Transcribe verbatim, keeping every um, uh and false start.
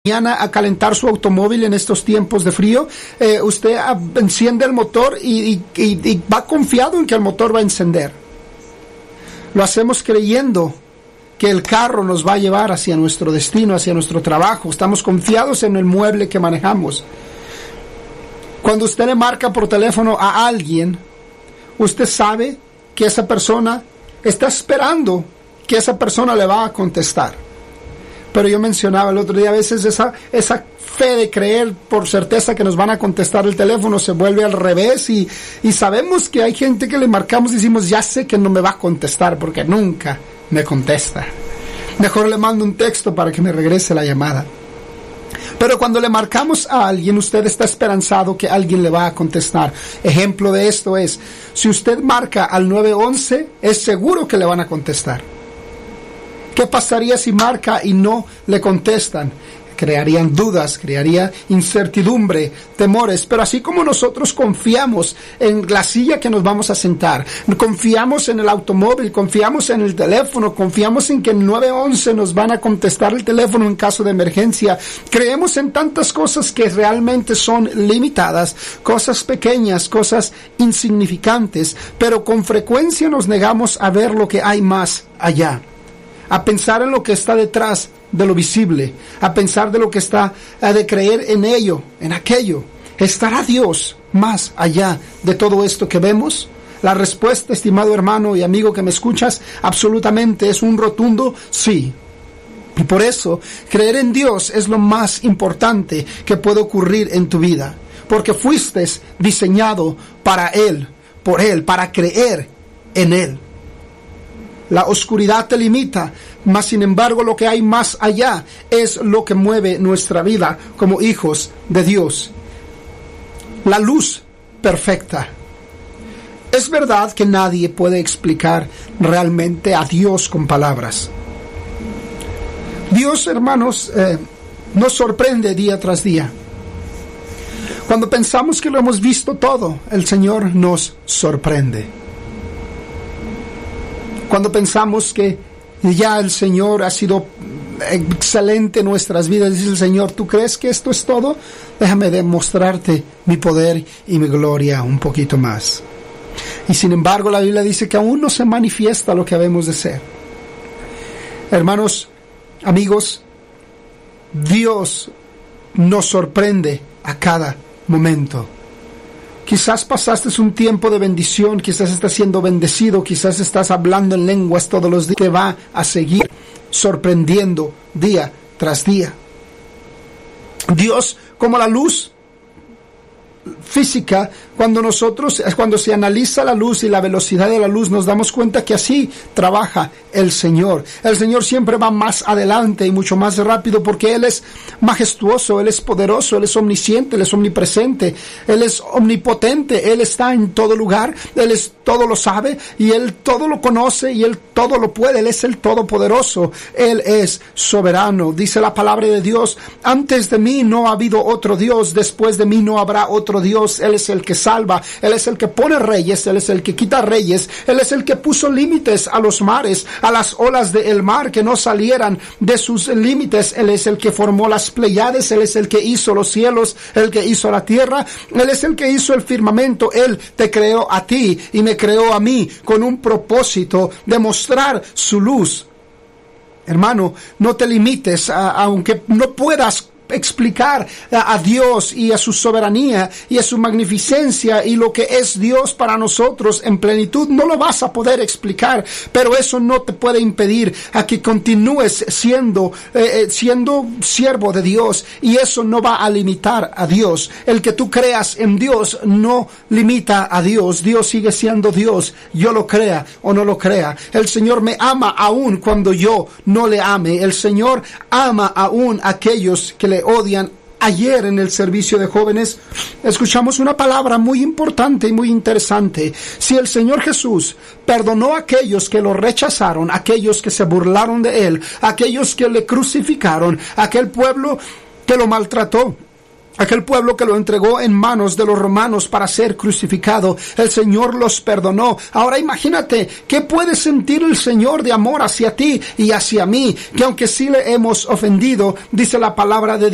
mañana a calentar su automóvil en estos tiempos de frío, eh, usted enciende el motor y, y, y, y va confiado en que el motor va a encender. Lo hacemos creyendo que el carro nos va a llevar hacia nuestro destino, hacia nuestro trabajo. Estamos confiados en el mueble que manejamos. Cuando usted le marca por teléfono a alguien, usted sabe que esa persona está esperando que esa persona le va a contestar. Pero yo mencionaba el otro día, a veces esa, esa fe de creer por certeza que nos van a contestar el teléfono se vuelve al revés y, y sabemos que hay gente que le marcamos y decimos, ya sé que no me va a contestar porque nunca me contesta. Mejor le mando un texto para que me regrese la llamada. Pero cuando le marcamos a alguien, usted está esperanzado que alguien le va a contestar. Ejemplo de esto es, si usted marca al nueve once, es seguro que le van a contestar. ¿Qué pasaría si marca y no le contestan? Crearían dudas, crearía incertidumbre, temores. Pero así como nosotros confiamos en la silla que nos vamos a sentar, confiamos en el automóvil, confiamos en el teléfono, confiamos en que el nueve once nos van a contestar el teléfono en caso de emergencia, creemos en tantas cosas que realmente son limitadas, cosas pequeñas, cosas insignificantes, pero con frecuencia nos negamos a ver lo que hay más allá, a pensar en lo que está detrás de lo visible, a pensar de lo que está, a de creer en ello, en aquello. ¿Estará Dios más allá de todo esto que vemos? La respuesta, estimado hermano y amigo que me escuchas, absolutamente es un rotundo sí. Y por eso, creer en Dios es lo más importante que puede ocurrir en tu vida, porque fuiste diseñado para Él, por Él, para creer en Él. La oscuridad te limita, mas sin embargo lo que hay más allá es lo que mueve nuestra vida como hijos de Dios. La luz perfecta. Es verdad que nadie puede explicar realmente a Dios con palabras. Dios, hermanos, eh, nos sorprende día tras día. Cuando pensamos que lo hemos visto todo, el Señor nos sorprende. Cuando pensamos que ya el Señor ha sido excelente en nuestras vidas, dice el Señor, ¿tú crees que esto es todo? Déjame demostrarte mi poder y mi gloria un poquito más. Y sin embargo, la Biblia dice que aún no se manifiesta lo que habemos de ser. Hermanos, amigos, Dios nos sorprende a cada momento. Quizás pasaste un tiempo de bendición, quizás estás siendo bendecido, quizás estás hablando en lenguas todos los días, que va a seguir sorprendiendo día tras día. Dios, como la luz física, cuando nosotros, cuando se analiza la luz y la velocidad de la luz, nos damos cuenta que así trabaja el Señor. El Señor siempre va más adelante y mucho más rápido porque Él es majestuoso, Él es poderoso, Él es omnisciente, Él es omnipresente, Él es omnipotente, Él está en todo lugar, Él es todo lo sabe y Él todo lo conoce y Él todo lo puede, Él es el todopoderoso, Él es soberano. Dice la palabra de Dios, antes de mí no ha habido otro Dios, después de mí no habrá otro Dios. Él es el que salva, Él es el que pone reyes, Él es el que quita reyes, Él es el que puso límites a los mares, a las olas del mar que no salieran de sus límites. Él es el que formó las Pleiades, Él es el que hizo los cielos, el que hizo la tierra, Él es el que hizo el firmamento. Él te creó a ti y me creó a mí con un propósito de mostrar su luz. Hermano, no te limites, a, aunque no puedas explicar a, a Dios y a su soberanía y a su magnificencia y lo que es Dios para nosotros en plenitud, no lo vas a poder explicar, pero eso no te puede impedir a que continúes siendo eh, siendo siervo de Dios, y eso no va a limitar a Dios. El que tú creas en Dios no limita a Dios. Dios sigue siendo Dios, yo lo crea o no lo crea. El Señor me ama aún cuando yo no le ame. El Señor ama aún a aquellos que le odian. Ayer en el servicio de jóvenes escuchamos una palabra muy importante y muy interesante. Si el Señor Jesús perdonó a aquellos que lo rechazaron, aquellos que se burlaron de Él, aquellos que le crucificaron, aquel pueblo que lo maltrató, aquel pueblo que lo entregó en manos de los romanos para ser crucificado, el Señor los perdonó. Ahora imagínate, ¿qué puede sentir el Señor de amor hacia ti y hacia mí? Que aunque sí le hemos ofendido, dice la palabra de Dios,